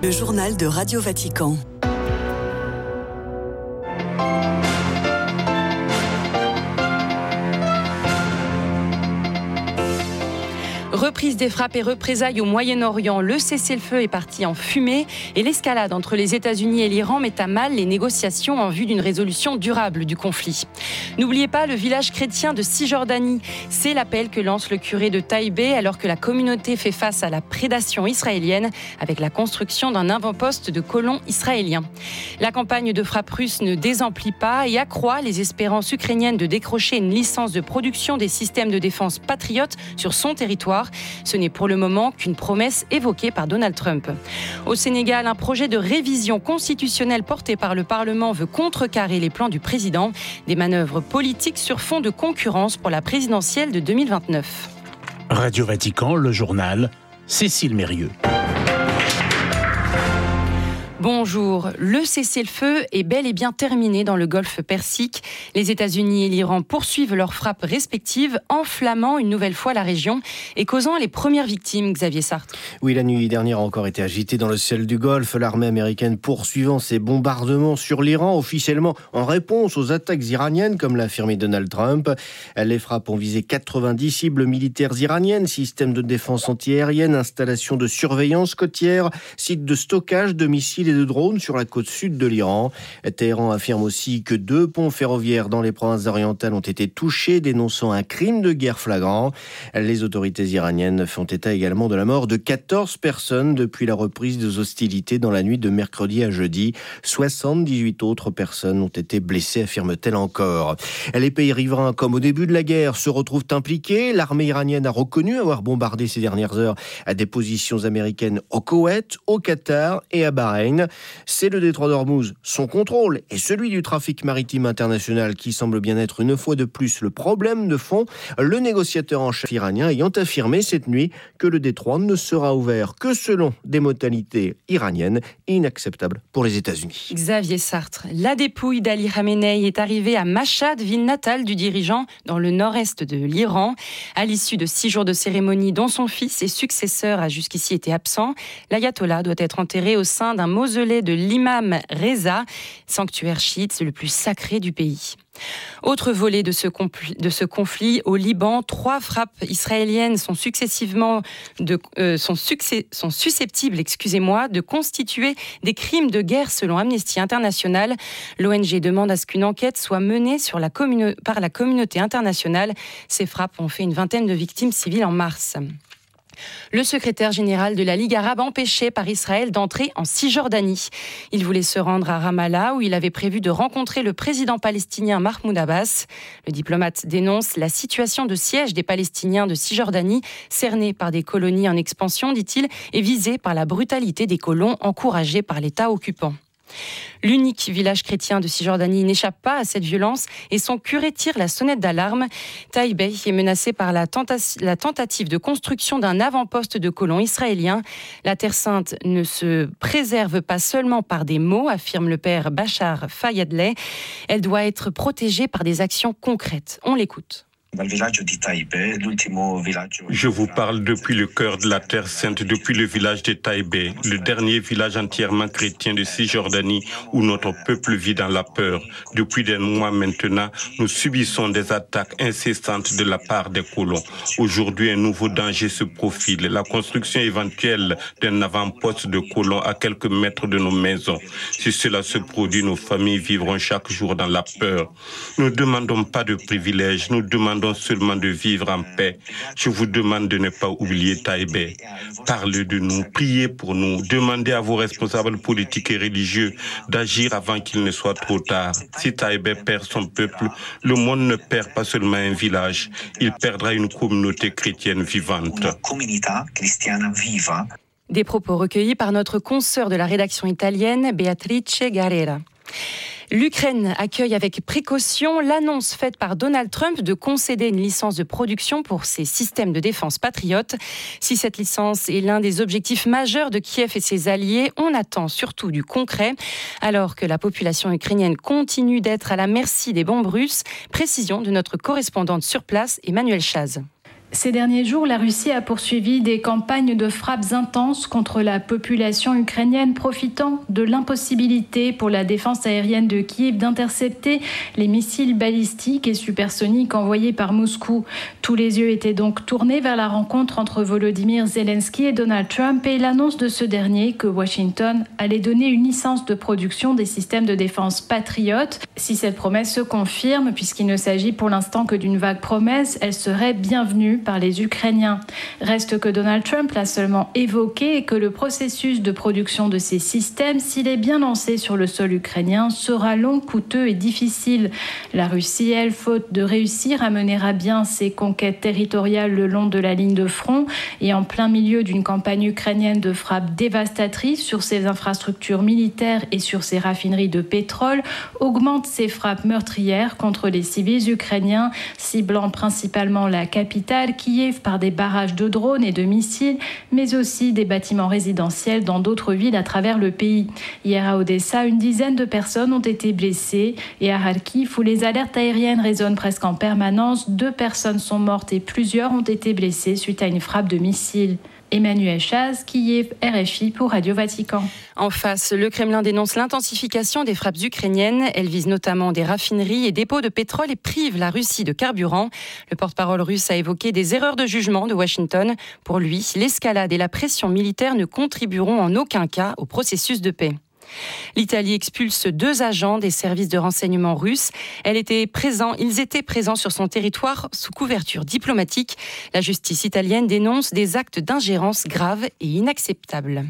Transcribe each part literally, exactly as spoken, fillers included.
Le journal de Radio Vatican. Reprise des frappes et représailles au Moyen-Orient, le cessez-le-feu est parti en fumée et l'escalade entre les États-Unis et l'Iran met à mal les négociations en vue d'une résolution durable du conflit. N'oubliez pas le village chrétien de Cisjordanie. C'est l'appel que lance le curé de Taïbé alors que la communauté fait face à la prédation israélienne avec la construction d'un avant-poste de colons israéliens. La campagne de frappe russe ne désemplit pas et accroît les espérances ukrainiennes de décrocher une licence de production des systèmes de défense Patriot sur son territoire. Ce n'est pour le moment qu'une promesse évoquée par Donald Trump. Au Sénégal, un projet de révision constitutionnelle porté par le Parlement veut contrecarrer les plans du président. Des manœuvres politiques sur fond de concurrence pour la présidentielle de deux mille vingt-neuf. Radio Vatican, le journal, Cécile Mérieux. Bonjour, le cessez-le-feu est bel et bien terminé dans le golfe Persique. Les États-Unis et l'Iran poursuivent leurs frappes respectives, enflammant une nouvelle fois la région et causant les premières victimes, Xavier Sartre. Oui, la nuit dernière a encore été agitée dans le ciel du Golfe, l'armée américaine poursuivant ses bombardements sur l'Iran, officiellement en réponse aux attaques iraniennes, comme l'a affirmé Donald Trump. Les frappes ont visé quatre-vingt-dix cibles militaires iraniennes, systèmes de défense antiaérienne, installations de surveillance côtière, sites de stockage de missiles et de drones sur la côte sud de l'Iran. Téhéran affirme aussi que deux ponts ferroviaires dans les provinces orientales ont été touchés, dénonçant un crime de guerre flagrant. Les autorités iraniennes font état également de la mort de quatorze personnes depuis la reprise des hostilités dans la nuit de mercredi à jeudi. soixante-dix-huit autres personnes ont été blessées, affirme-t-elle encore. Les pays riverains, comme au début de la guerre, se retrouvent impliqués. L'armée iranienne a reconnu avoir bombardé ces dernières heures à des positions américaines au Koweït, au Qatar et à Bahreïn. C'est le détroit d'Ormuz, son contrôle et celui du trafic maritime international qui semble bien être une fois de plus le problème de fond. Le négociateur en chef iranien ayant affirmé cette nuit que le détroit ne sera ouvert que selon des modalités iraniennes inacceptables pour les États-Unis. Xavier Sartre, la dépouille d'Ali Khamenei est arrivée à Mashhad, ville natale du dirigeant, dans le nord-est de l'Iran. À l'issue de six jours de cérémonie dont son fils et successeur a jusqu'ici été absent, l'ayatollah doit être enterré au sein d'un mausolée de l'imam Reza, sanctuaire chiite le plus sacré du pays. Autre volet de ce, compl- de ce conflit, au Liban, trois frappes israéliennes sont successivement de, euh, sont, succès- sont susceptibles, excusez-moi, de constituer des crimes de guerre selon Amnesty International. L'O N G demande à ce qu'une enquête soit menée sur la commune- par la communauté internationale. Ces frappes ont fait une vingtaine de victimes civiles en mars. Le secrétaire général de la Ligue arabe empêché par Israël d'entrer en Cisjordanie. Il voulait se rendre à Ramallah où il avait prévu de rencontrer le président palestinien Mahmoud Abbas. Le diplomate dénonce la situation de siège des Palestiniens de Cisjordanie, cernés par des colonies en expansion, dit-il, et visés par la brutalité des colons encouragés par l'État occupant. L'unique village chrétien de Cisjordanie n'échappe pas à cette violence et son curé tire la sonnette d'alarme. Taïbé est menacé par la, tenta- la tentative de construction d'un avant-poste de colons israéliens. La Terre Sainte ne se préserve pas seulement par des mots, affirme le père Bachar Fayadleh. Elle doit être protégée par des actions concrètes. On l'écoute. Je vous parle depuis le cœur de la Terre Sainte, depuis le village de Taïbé, le dernier village entièrement chrétien de Cisjordanie où notre peuple vit dans la peur. Depuis des mois maintenant, nous subissons des attaques incessantes de la part des colons. Aujourd'hui, un nouveau danger se profile, la construction éventuelle d'un avant-poste de colons à quelques mètres de nos maisons. Si cela se produit, nos familles vivront chaque jour dans la peur. Nous ne demandons pas de privilèges, nous demandons seulement de vivre en paix. Je vous demande de ne pas oublier Taïbé. Parlez de nous, priez pour nous, demandez à vos responsables politiques et religieux d'agir avant qu'il ne soit trop tard. Si Taïbé perd son peuple, le monde ne perd pas seulement un village, il perdra une communauté chrétienne vivante. Des propos recueillis par notre consoeur de la rédaction italienne, Beatrice Garrera. L'Ukraine accueille avec précaution l'annonce faite par Donald Trump de concéder une licence de production pour ses systèmes de défense patriotes. Si cette licence est l'un des objectifs majeurs de Kiev et ses alliés, on attend surtout du concret. Alors que la population ukrainienne continue d'être à la merci des bombes russes, précision de notre correspondante sur place, Emmanuel Chaz. Ces derniers jours, la Russie a poursuivi des campagnes de frappes intenses contre la population ukrainienne, profitant de l'impossibilité pour la défense aérienne de Kiev d'intercepter les missiles balistiques et supersoniques envoyés par Moscou. Tous les yeux étaient donc tournés vers la rencontre entre Volodymyr Zelensky et Donald Trump et l'annonce de ce dernier que Washington allait donner une licence de production des systèmes de défense Patriot. Si cette promesse se confirme, puisqu'il ne s'agit pour l'instant que d'une vague promesse, elle serait bienvenue par les Ukrainiens. Reste que Donald Trump l'a seulement évoqué et que le processus de production de ces systèmes, s'il est bien lancé sur le sol ukrainien, sera long, coûteux et difficile. La Russie, elle, faute de réussir à mener à bien ses conquêtes territoriales le long de la ligne de front et en plein milieu d'une campagne ukrainienne de frappes dévastatrices sur ses infrastructures militaires et sur ses raffineries de pétrole, augmente ses frappes meurtrières contre les civils ukrainiens, ciblant principalement la capitale, Kiev, par des barrages de drones et de missiles, mais aussi des bâtiments résidentiels dans d'autres villes à travers le pays. Hier à Odessa, une dizaine de personnes ont été blessées et à Kharkiv, où les alertes aériennes résonnent presque en permanence, deux personnes sont mortes et plusieurs ont été blessées suite à une frappe de missile. Emmanuel Chaz, Kiev, R F I pour Radio Vatican. En face, le Kremlin dénonce l'intensification des frappes ukrainiennes. Elles visent notamment des raffineries et dépôts de pétrole et privent la Russie de carburant. Le porte-parole russe a évoqué des erreurs de jugement de Washington. Pour lui, l'escalade et la pression militaire ne contribueront en aucun cas au processus de paix. L'Italie expulse deux agents des services de renseignement russes. Elle était présent, ils étaient présents sur son territoire sous couverture diplomatique. La justice italienne dénonce des actes d'ingérence graves et inacceptables.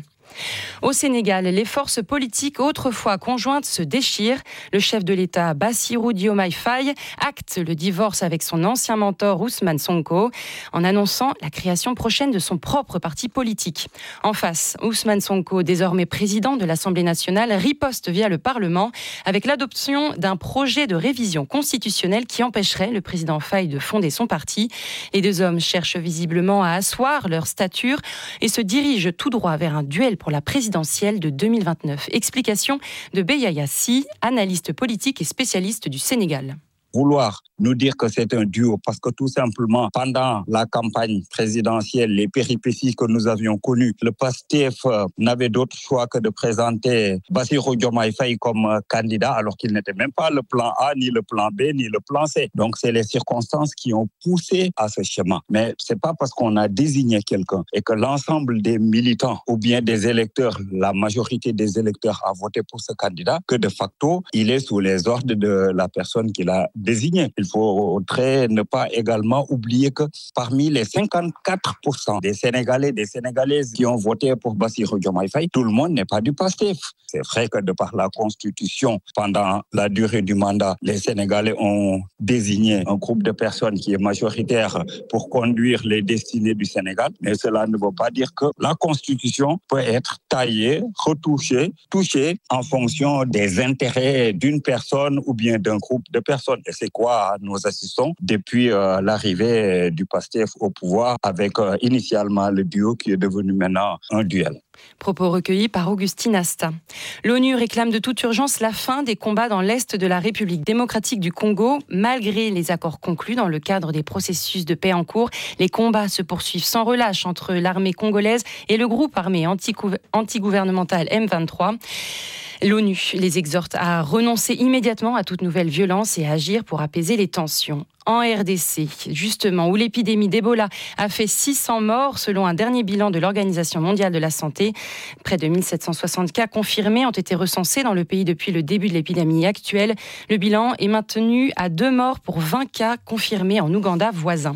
Au Sénégal, les forces politiques autrefois conjointes se déchirent. Le chef de l'État, Bassirou Diomaye Faye, acte le divorce avec son ancien mentor Ousmane Sonko en annonçant la création prochaine de son propre parti politique. En face, Ousmane Sonko, désormais président de l'Assemblée nationale, riposte via le Parlement avec l'adoption d'un projet de révision constitutionnelle qui empêcherait le président Faye de fonder son parti. Les deux hommes cherchent visiblement à asseoir leur stature et se dirigent tout droit vers un duel pour la présidentielle de deux mille vingt-neuf. Explication de Beya Si, analyste politique et spécialiste du Sénégal. Vouloir nous dire que c'est un duo parce que tout simplement, pendant la campagne présidentielle, les péripéties que nous avions connues, le PASTEF n'avait d'autre choix que de présenter Bassirou Diomaye Faye comme candidat alors qu'il n'était même pas le plan A, ni le plan B, ni le plan C. Donc c'est les circonstances qui ont poussé à ce schéma. Mais c'est pas parce qu'on a désigné quelqu'un et que l'ensemble des militants ou bien des électeurs, la majorité des électeurs a voté pour ce candidat que de facto, il est sous les ordres de la personne qui l'a désigné. Il faut très ne pas également oublier que parmi les cinquante-quatre pour cent des Sénégalais, des Sénégalaises qui ont voté pour Bassirou Diomaye Faye, tout le monde n'est pas du PASTEF. C'est vrai que de par la Constitution, pendant la durée du mandat, les Sénégalais ont désigné un groupe de personnes qui est majoritaire pour conduire les destinées du Sénégal, mais cela ne veut pas dire que la Constitution peut être taillée, retouchée, touchée en fonction des intérêts d'une personne ou bien d'un groupe de personnes. Et c'est quoi nous assistons depuis euh, l'arrivée du PASTEF au pouvoir avec euh, initialement le duo qui est devenu maintenant un duel. Propos recueillis par Augustine Asta. L'ONU réclame de toute urgence la fin des combats dans l'est de la République démocratique du Congo. Malgré les accords conclus dans le cadre des processus de paix en cours, les combats se poursuivent sans relâche entre l'armée congolaise et le groupe armé anti-gouvernemental M vingt-trois. L'ONU les exhorte à renoncer immédiatement à toute nouvelle violence et à agir pour apaiser les tensions. En R D C, justement, où l'épidémie d'Ebola a fait six cents morts selon un dernier bilan de l'Organisation mondiale de la santé. Près de mille sept cent soixante cas confirmés ont été recensés dans le pays depuis le début de l'épidémie actuelle. Le bilan est maintenu à deux morts pour vingt cas confirmés en Ouganda voisin.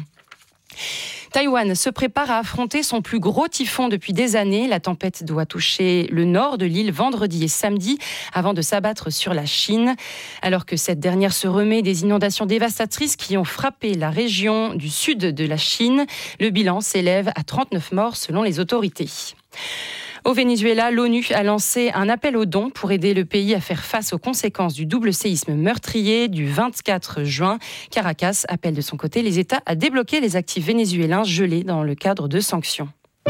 Taïwan se prépare à affronter son plus gros typhon depuis des années. La tempête doit toucher le nord de l'île vendredi et samedi avant de s'abattre sur la Chine. Alors que cette dernière se remet des inondations dévastatrices qui ont frappé la région du sud de la Chine, le bilan s'élève à trente-neuf morts selon les autorités. Au Venezuela, l'ONU a lancé un appel aux dons pour aider le pays à faire face aux conséquences du double séisme meurtrier du vingt-quatre juin. Caracas appelle de son côté les États à débloquer les actifs vénézuéliens gelés dans le cadre de sanctions.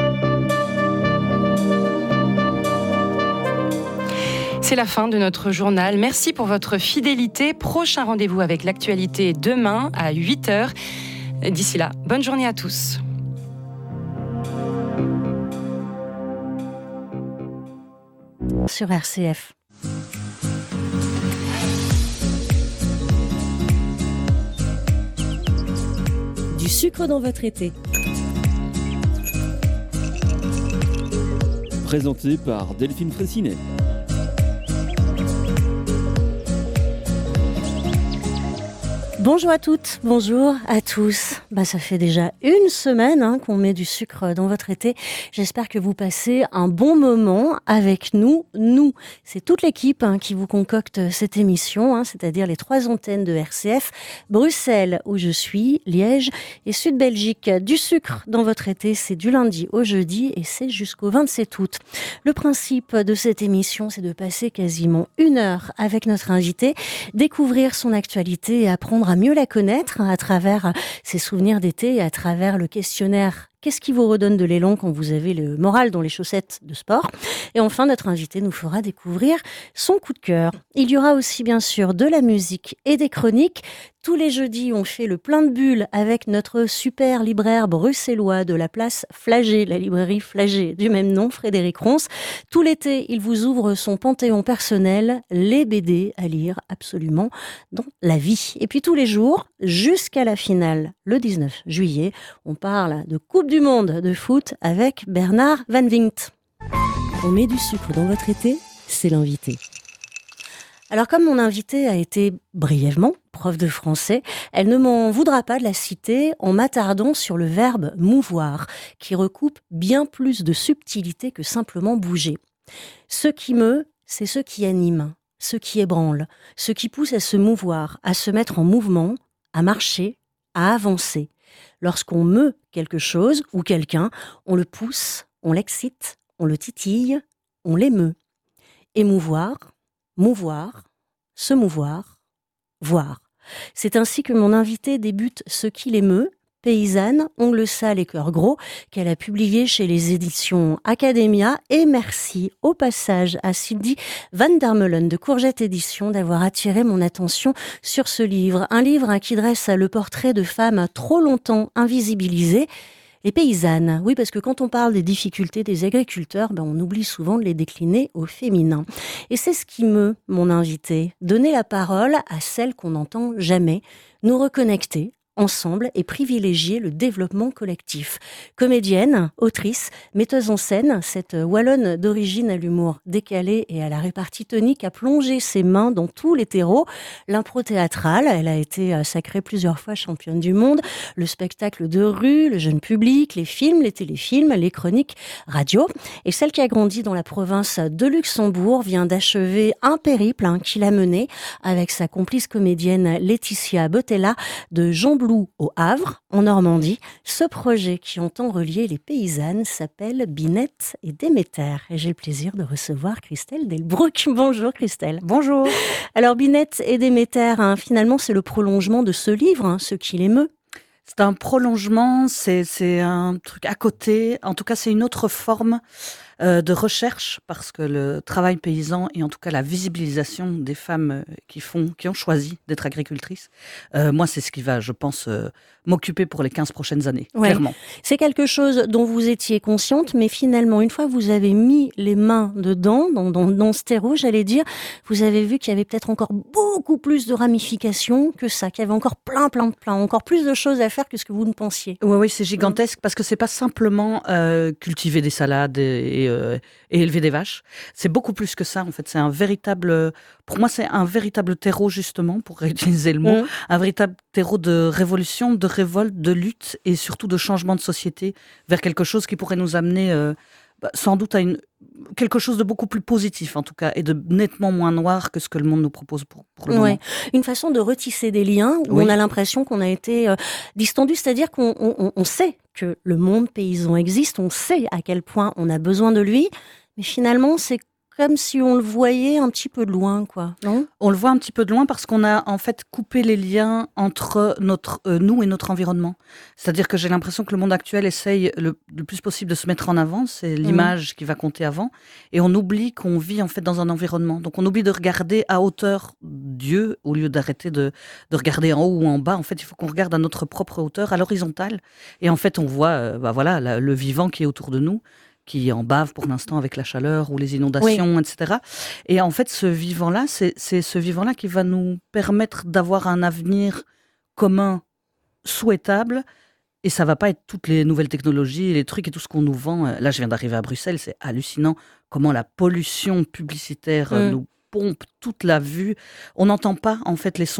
C'est la fin de notre journal. Merci pour votre fidélité. Prochain rendez-vous avec l'actualité demain à huit heures. D'ici là, bonne journée à tous. Sur R C F. Du sucre dans votre été. Présenté par Delphine Fraissinet. Bonjour à toutes, bonjour à tous. Bah, ça fait déjà une semaine hein, qu'on met du sucre dans votre été. J'espère que vous passez un bon moment avec nous. Nous, c'est toute l'équipe hein, qui vous concocte cette émission, hein, c'est-à-dire les trois antennes de R C F, Bruxelles où je suis, Liège et Sud-Belgique. Du sucre dans votre été, c'est du lundi au jeudi et c'est jusqu'au vingt-sept août. Le principe de cette émission, c'est de passer quasiment une heure avec notre invité, découvrir son actualité et apprendre à mieux la connaître à travers ses souvenirs d'été et à travers le questionnaire. Qu'est-ce qui vous redonne de l'élan quand vous avez le moral dans les chaussettes de sport? Et enfin, notre invité nous fera découvrir son coup de cœur. Il y aura aussi bien sûr de la musique et des chroniques. Tous les jeudis, on fait le plein de bulles avec notre super libraire bruxellois de la place Flagey, la librairie Flagey du même nom, Frédéric Ronce. Tout l'été, il vous ouvre son panthéon personnel, les B D à lire absolument dans la vie. Et puis tous les jours, jusqu'à la finale, le dix-neuf juillet, on parle de Coupe du Monde de foot avec Bernard Van Vinkt. On met du sucre dans votre été, c'est l'invité. Alors comme mon invitée a été brièvement prof de français, elle ne m'en voudra pas de la citer en m'attardant sur le verbe mouvoir, qui recoupe bien plus de subtilité que simplement bouger. Ce qui meut, c'est ce qui anime, ce qui ébranle, ce qui pousse à se mouvoir, à se mettre en mouvement, à marcher, à avancer. Lorsqu'on meut quelque chose ou quelqu'un, on le pousse, on l'excite, on le titille, on l'émeut. Émouvoir, mouvoir, se mouvoir, voir. C'est ainsi que mon invité débute Ce qui l'émeut, paysanne, ongles sales et cœur gros, qu'elle a publié chez les éditions Academia. Et merci au passage à Sylvie Van der Meulen de Courgette Édition d'avoir attiré mon attention sur ce livre. Un livre qui dresse le portrait de femmes trop longtemps invisibilisées. Les paysannes, oui, parce que quand on parle des difficultés des agriculteurs, ben on oublie souvent de les décliner au féminin. Et c'est ce qui meut mon invité, donner la parole à celles qu'on n'entend jamais, nous reconnecter ensemble et privilégier le développement collectif. Comédienne, autrice, metteuse en scène, cette Wallonne d'origine à l'humour décalé et à la répartie tonique a plongé ses mains dans tous les terreaux. L'impro théâtrale, elle a été sacrée plusieurs fois championne du monde, le spectacle de rue, le jeune public, les films, les téléfilms, les chroniques radio. Et celle qui a grandi dans la province de Luxembourg vient d'achever un périple hein, qui l'a mené avec sa complice comédienne Laetitia Botella de Jean au Havre, en Normandie. Ce projet qui entend relier les paysannes s'appelle Binette et Déméter. Et j'ai le plaisir de recevoir Christelle Delbrouck. Bonjour Christelle. Bonjour. Alors Binette et Déméter, hein, finalement c'est le prolongement de ce livre, hein, Ce qui l'émeut. C'est un prolongement, c'est, c'est un truc à côté. En tout cas, c'est une autre forme euh, de recherche parce que le travail paysan et en tout cas la visibilisation des femmes qui font, qui ont choisi d'être agricultrices, euh, moi, c'est ce qui va, je pense, euh, m'occuper pour les quinze prochaines années, ouais. Clairement. C'est quelque chose dont vous étiez consciente, mais finalement, une fois que vous avez mis les mains dedans, dans, dans, dans ce terreau, j'allais dire, vous avez vu qu'il y avait peut-être encore beaucoup plus de ramifications que ça, qu'il y avait encore plein, plein, plein, encore plus de choses à faire que ce que vous ne pensiez. Oui, oui, c'est gigantesque parce que c'est pas simplement euh, cultiver des salades et, et, euh, et élever des vaches. C'est beaucoup plus que ça, en fait. C'est un véritable, pour moi, c'est un véritable terreau, justement, pour réutiliser le mot, mmh. un véritable terreau de révolution, de révolte, de lutte et surtout de changement de société vers quelque chose qui pourrait nous amener euh, bah, sans doute à une, quelque chose de beaucoup plus positif en tout cas et de nettement moins noir que ce que le monde nous propose pour, pour le ouais. moment. Une façon de retisser des liens où oui. on a l'impression qu'on a été euh, distendu, c'est-à-dire qu'on on, on sait que le monde paysan existe, on sait à quel point on a besoin de lui, mais finalement c'est comme si on le voyait un petit peu de loin, quoi, non ? On le voit un petit peu de loin parce qu'on a en fait coupé les liens entre notre, euh, nous et notre environnement. C'est-à-dire que j'ai l'impression que le monde actuel essaye le, le plus possible de se mettre en avant, c'est l'image mmh. qui va compter avant, et on oublie qu'on vit en fait dans un environnement. Donc on oublie de regarder à hauteur Dieu au lieu d'arrêter de, de regarder en haut ou en bas. En fait, il faut qu'on regarde à notre propre hauteur, à l'horizontale, et en fait on voit euh, bah, voilà, la, le vivant qui est autour de nous, qui en bave pour l'instant avec la chaleur ou les inondations, oui. et cetera. Et en fait, ce vivant-là, c'est, c'est ce vivant-là qui va nous permettre d'avoir un avenir commun souhaitable. Et ça va pas être toutes les nouvelles technologies, les trucs et tout ce qu'on nous vend. Là, je viens d'arriver à Bruxelles, c'est hallucinant comment la pollution publicitaire mmh. nous pompe toute la vue. On n'entend pas, en fait, les sons